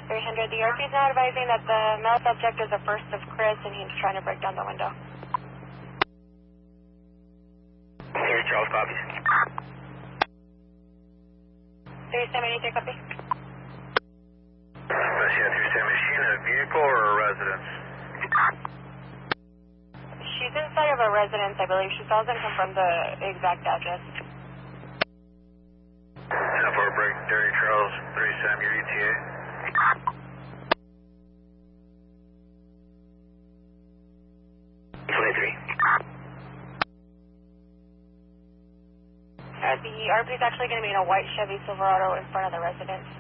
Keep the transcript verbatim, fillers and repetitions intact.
three hundred, the R P is now advising that the male subject is a first of Chris and he's trying to break down the window. Three Charles copies. three seventy-three, copy. Special three seventy, is she in a vehicle or a residence? She's inside of a residence, I believe. She still hasn't confirmed the exact address. ten four break, Derry Charles, three seventy, your E T A. twenty-three. Uh, the R P is actually going to be in a white Chevy Silverado in front of the residence.